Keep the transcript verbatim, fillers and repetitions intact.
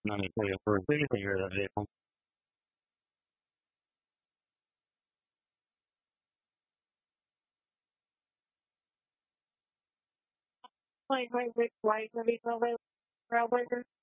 Let me tell you for please secure that vehicle. Wait, wait, wait, wait, let me go away. Trailblazer.